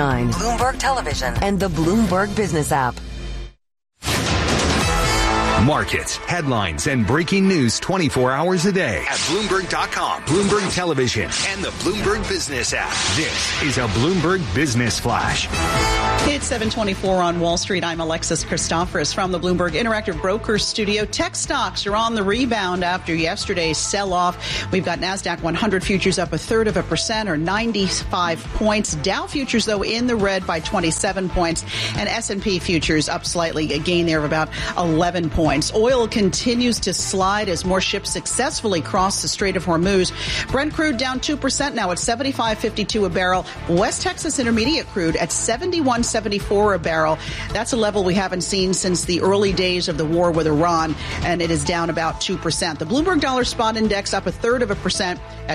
Bloomberg Television, and the Bloomberg Business app. Markets, headlines, and breaking news 24 hours a day at Bloomberg.com, Bloomberg Television, and the Bloomberg Business app. This is a Bloomberg Business Flash. It's 7:24 on Wall Street. I'm Alexis Christoforous from the Bloomberg Interactive Brokers Studio. Tech stocks are on the rebound after yesterday's sell-off. We've got NASDAQ 100 futures up 0.33% or 95 points. Dow futures, though, in the red by 27 points. And S&P futures up slightly, a gain there of about 11 points. Oil continues to slide as more ships successfully cross the Strait of Hormuz. Brent crude down 2% now at $75.52 a barrel. West Texas Intermediate crude at $71.74 a barrel. That's a level we haven't seen since the early days of the war with Iran, and it is down about 2%. The Bloomberg Dollar Spot Index up 0.33% at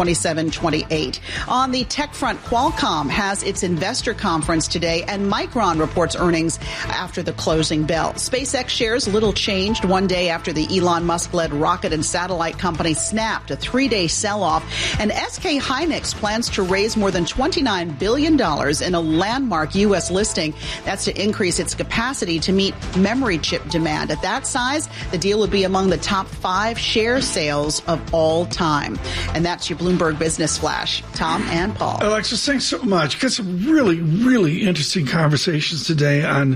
1227.28. On the tech front, Qualcomm has its investor conference today, and Micron reports earnings after the closing bell. SpaceX shares little changed one day after the Elon Musk-led rocket and satellite company snapped a 3-day sell-off. And SK Hynix plans to raise more than $29 billion in a landmark U.S. listing. That's to increase its capacity to meet memory chip demand. At that size, the deal would be among the top 5 share sales of all time. And that's your Bloomberg Business Flash. Tom and Paul. Alexis, thanks so much. Got some really, really interesting conversations today on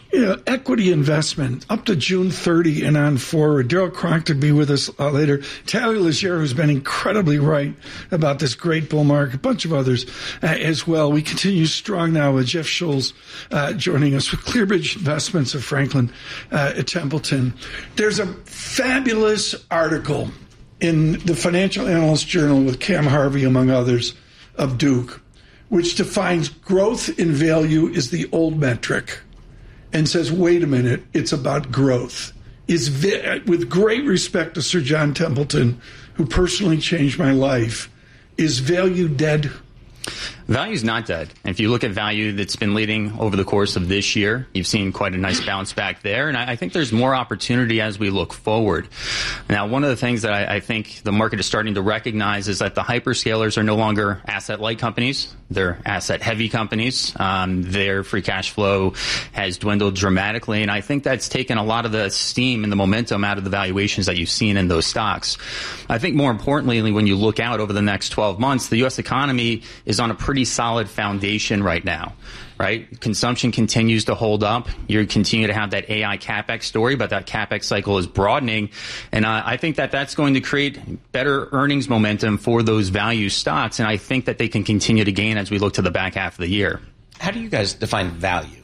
equity investment up to June 30 and on forward. Daryl Cronk to be with us later. Talia Legere, who's been incredibly right about this great bull market. A bunch of others as well. We continue strong now with Jeff Schulz joining us with ClearBridge Investments of Franklin Templeton. There's a fabulous article in the Financial Analyst Journal with Cam Harvey, among others, of Duke, which defines growth in value is the old metric, and says, wait a minute, it's about growth. With great respect to Sir John Templeton, who personally changed my life, is value dead? Value's not dead. If you look at value that's been leading over the course of this year, you've seen quite a nice bounce back there. And I think there's more opportunity as we look forward. Now, one of the things that I think the market is starting to recognize is that the hyperscalers are no longer asset-light companies. They're asset-heavy companies. Their free cash flow has dwindled dramatically. And I think that's taken a lot of the steam and the momentum out of the valuations that you've seen in those stocks. I think more importantly, when you look out over the next 12 months, the U.S. economy is on a pretty solid foundation right now, right? Consumption continues to hold up. You continue to have that AI CapEx story, but that CapEx cycle is broadening. And I think that that's going to create better earnings momentum for those value stocks. And I think that they can continue to gain as we look to the back half of the year. How do you guys define value?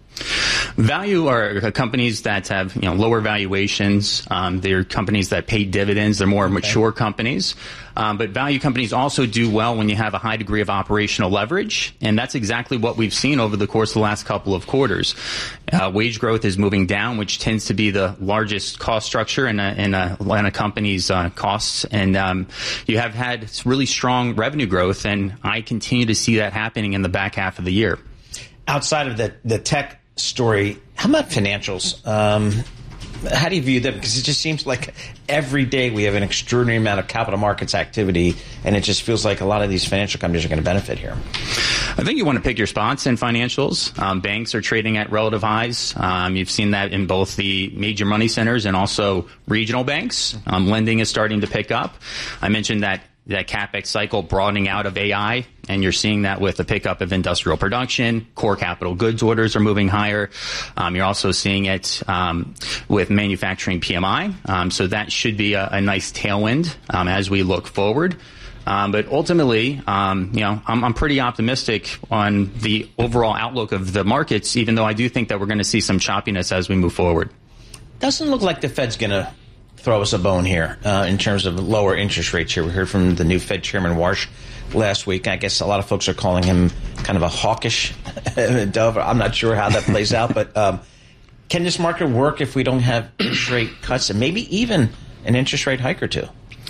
Value are companies that have lower valuations. They're companies that pay dividends. They're more mature companies. But value companies also do well when you have a high degree of operational leverage. And that's exactly what we've seen over the course of the last couple of quarters. Wage growth is moving down, which tends to be the largest cost structure in a company's costs. And you have had really strong revenue growth. And I continue to see that happening in the back half of the year. Outside of the tech story, how about financials? How do you view them? Because it just seems like every day we have an extraordinary amount of capital markets activity, and it just feels like a lot of these financial companies are going to benefit here. I think you want to pick your spots in financials. Banks are trading at relative highs. You've seen that in both the major money centers and also regional banks. Lending is starting to pick up. I mentioned that CapEx cycle broadening out of AI, and you're seeing that with the pickup of industrial production. Core capital goods orders are moving higher. You're also seeing it with manufacturing PMI. So that should be a nice tailwind as we look forward. But ultimately, I'm pretty optimistic on the overall outlook of the markets, even though I do think that we're going to see some choppiness as we move forward. Doesn't look like the Fed's going to throw us a bone here in terms of lower interest rates here. We heard from the new Fed Chairman Warsh last week. I guess a lot of folks are calling him kind of a hawkish dove. I'm not sure how that plays out, but can this market work if we don't have interest rate cuts and maybe even an interest rate hike or two?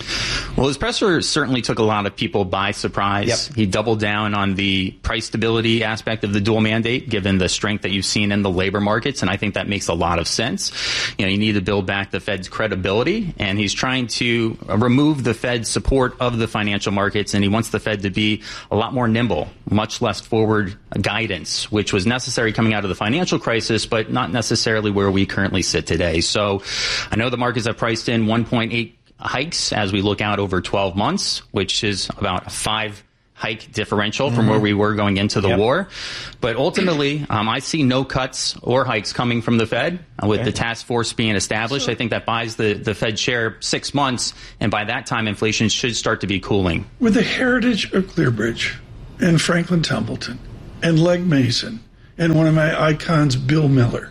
Well, his presser certainly took a lot of people by surprise. Yep. He doubled down on the price stability aspect of the dual mandate, given the strength that you've seen in the labor markets, and I think that makes a lot of sense. You need to build back the Fed's credibility, and he's trying to remove the Fed's support of the financial markets, and he wants the Fed to be a lot more nimble, much less forward guidance, which was necessary coming out of the financial crisis, but not necessarily where we currently sit today. So I know the markets have priced in 1.8 hikes as we look out over 12 months, which is about a 5-hike differential from where we were going into the war. But ultimately, I see no cuts or hikes coming from the Fed with the task force being established. I think that buys the Fed share 6 months, and by that time, inflation should start to be cooling. With the heritage of Clearbridge and Franklin Templeton and Legg Mason and one of my icons, Bill Miller,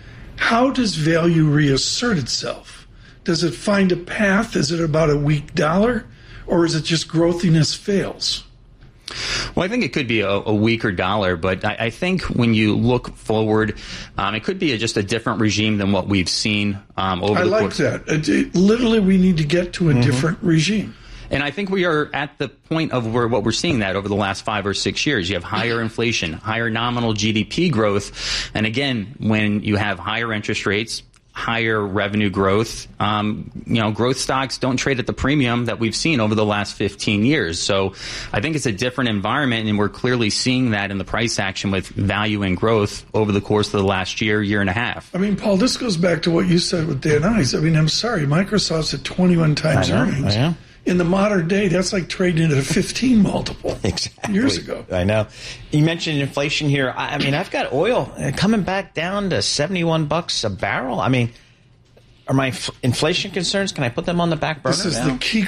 how does value reassert itself? Does it find a path? Is it about a weak dollar? Or is it just growthiness fails? Well, I think it could be a weaker dollar, but I think when you look forward, it could be just a different regime than what we've seen over the course. I like that. Literally, we need to get to a different regime. And I think we are at the point of what we're seeing that over the last 5 or 6 years. You have higher inflation, higher nominal GDP growth. And again, when you have higher interest rates, higher revenue growth, growth stocks don't trade at the premium that we've seen over the last 15 years. So I think it's a different environment, and we're clearly seeing that in the price action with value and growth over the course of the last year and a half. I mean, Paul, this goes back to what you said with Dan Ives. I mean, I'm sorry, Microsoft's at 21 times earnings. I know. In the modern day, that's like trading at a 15 multiple. Exactly. Years ago. I know. You mentioned inflation here. I mean, I've got oil coming back down to $71 a barrel. I mean, are my inflation concerns, can I put them on the back burner? This is the key.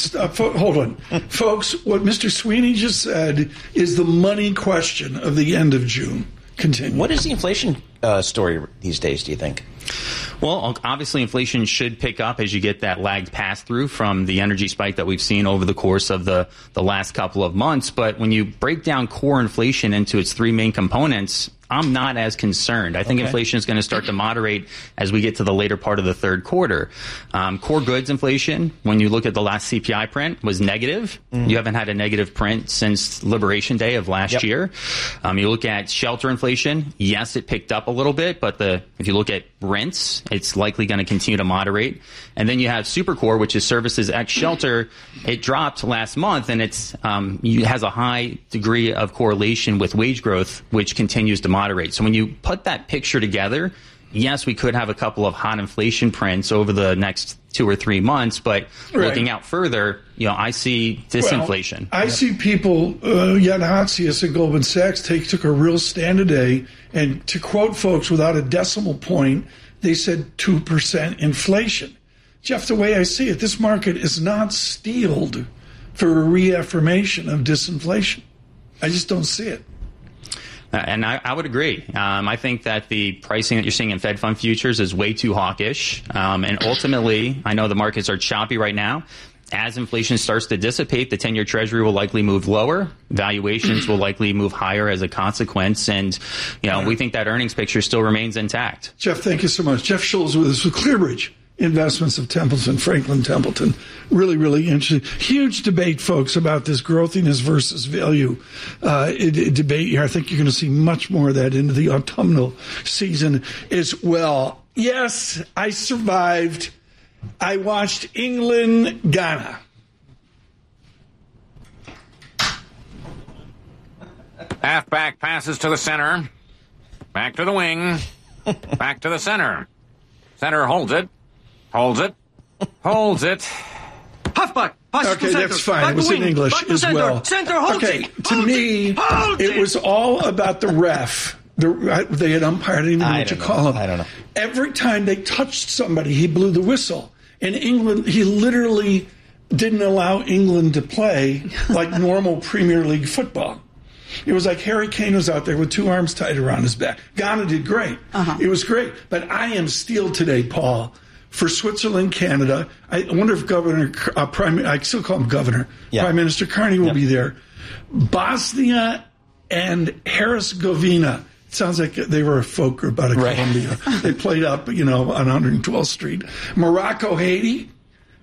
Hold on. Folks, what Mr. Sweeney just said is the money question of the end of June. Continue. What is the inflation story these days, do you think? Well, obviously, inflation should pick up as you get that lagged pass-through from the energy spike that we've seen over the course of the last couple of months. But when you break down core inflation into its 3 main components, I'm not as concerned. I think inflation is going to start to moderate as we get to the later part of the third quarter. Core goods inflation, when you look at the last CPI print, was negative. You haven't had a negative print since Liberation Day of last year. You look at shelter inflation. Yes, it picked up a little bit, but if you look at rents, it's likely going to continue to moderate. And then you have Supercore, which is services ex shelter. It dropped last month, and it has a high degree of correlation with wage growth, which continues to moderate. So when you put that picture together, yes, we could have a couple of hot inflation prints over the next 2 or 3 months, but looking out further, I see disinflation. Well, I see people, Jan Hatzius at Goldman Sachs took a real stand today, and to quote folks without a decimal point, they said 2% inflation. Jeff, the way I see it, this market is not steeled for a reaffirmation of disinflation. I just don't see it. And I would agree. I think that the pricing that you're seeing in Fed fund futures is way too hawkish. And ultimately, I know the markets are choppy right now. As inflation starts to dissipate, the 10-year Treasury will likely move lower. Valuations will likely move higher as a consequence. And, we think that earnings picture still remains intact. Jeff, thank you so much. Jeff Schultz with us with Clearbridge Investments of Templeton, Franklin Templeton. Really, really interesting. Huge debate, folks, about this growthiness versus value debate here. I think you're going to see much more of that into the autumnal season as well. Yes, I survived. I watched England, Ghana. Halfback passes to the center. Back to the wing. Back to the center. Center holds it. Holds it. Holds it. Halfback. Okay, that's fine. It was in English as well. Center holds okay, it. To me, it was all about the ref. They had umpired. I didn't even know what to call him. I don't know. Every time they touched somebody, he blew the whistle. In England, he literally didn't allow England to play like normal Premier League football. It was like Harry Kane was out there with 2 arms tied around his back. Ghana did great. It was great. But I am steeled today, Paul, for Switzerland, Canada. I wonder if I still call him Governor. Yeah. Prime Minister Carney will be there. Bosnia and Herzegovina. It sounds like they were a folk group out of Colombia. They played up, on 112th Street. Morocco, Haiti.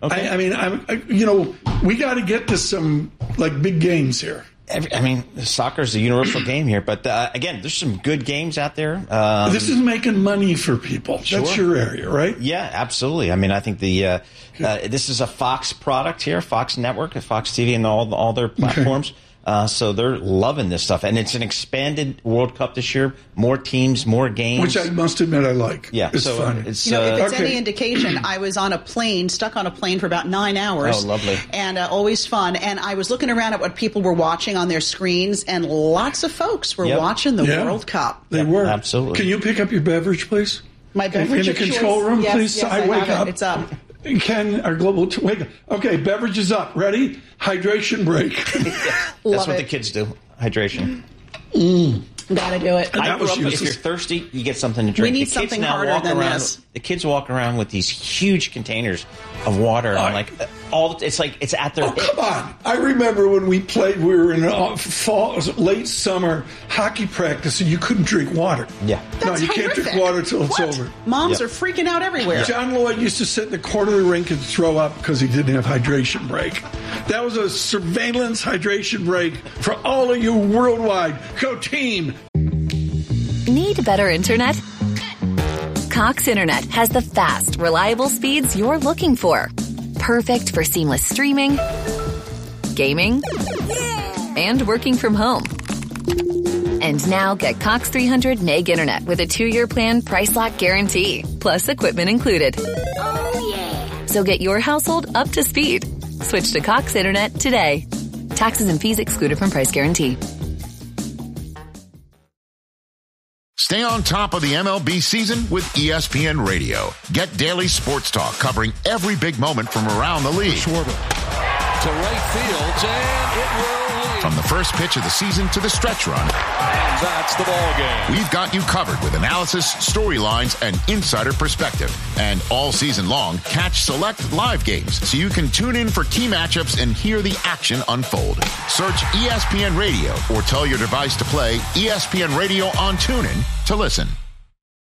Okay. I mean, we got to get to some like big games here. Soccer is a universal game here, but again, there's some good games out there. This is making money for people. Sure. That's your area, right? Yeah, absolutely. I mean, I think this is a Fox product here, Fox Network, Fox TV, and all their platforms. Okay. So they're loving this stuff, and it's an expanded World Cup this year. More teams, more games, which I must admit I like. Yeah, it's fun. If it's any indication, I was stuck on a plane for about 9 hours. Oh, lovely! And always fun. And I was looking around at what people were watching on their screens, and lots of folks were watching the World Cup. They were absolutely. Can you pick up your beverage, please? My beverage in the control room, please. Yes, I wake up. It's up. Ken, our global wake up. Okay, beverage is up. Ready? Hydration break. That's what the kids do. Hydration. Gotta do it. If you're thirsty, you get something to drink. We need something harder than this. The kids walk around with these huge containers of water, and it's at their hip. Come on! I remember when we were in late summer hockey practice, and you couldn't drink water. Yeah, that's you can't drink water till it's over. Moms are freaking out everywhere. John Lloyd used to sit in the corner of the rink and throw up because he didn't have hydration break. That was a surveillance hydration break for all of you worldwide. Go team! Need better internet? Cox Internet has the fast, reliable speeds you're looking for. Perfect for seamless streaming, gaming, and working from home. And now get Cox 300 meg internet with a 2-year plan price lock guarantee, plus equipment included. Oh, yeah. So get your household up to speed. Switch to Cox Internet today. Taxes and fees excluded from price guarantee. Stay on top of the MLB season with ESPN Radio. Get daily sports talk covering every big moment from around the league. Schwarber to right field, and it will lead. From the first pitch of the season to the stretch run. And that's the ball game. We've got you covered with analysis, storylines, and insider perspective. And all season long, catch select live games so you can tune in for key matchups and hear the action unfold. Search ESPN Radio or tell your device to play ESPN Radio on TuneIn to listen.